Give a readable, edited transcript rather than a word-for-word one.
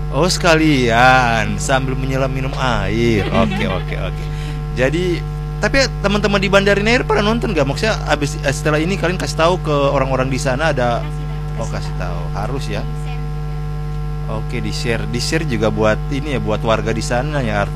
Oh sekalian sambil menyelam minum air. Oke oke oke. Jadi tapi teman-teman di Bandarin Air pernah nonton gak? Maksudnya abis setelah ini kalian kasih tahu ke orang-orang di sana ada. Oh kasih tahu harus ya. Oke di share juga buat ini ya buat warga di sana ya.